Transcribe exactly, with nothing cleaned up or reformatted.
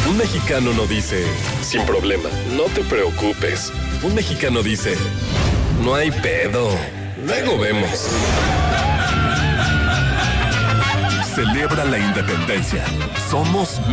Un mexicano no dice, sin problema, no te preocupes. Un mexicano dice, no hay pedo, luego vemos. Celebra la independencia. Somos